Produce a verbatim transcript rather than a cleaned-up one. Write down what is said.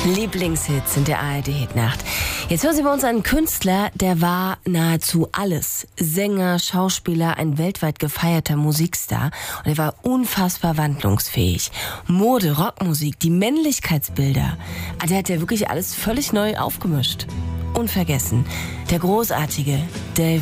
Lieblingshits in der A R D-Hitnacht. Jetzt hören Sie bei uns einen Künstler, der war nahezu alles. Sänger, Schauspieler, ein weltweit gefeierter Musikstar. Und er war unfassbar wandlungsfähig. Mode, Rockmusik, die Männlichkeitsbilder. Ah, der hat ja wirklich alles völlig neu aufgemischt. Unvergessen, der großartige Dave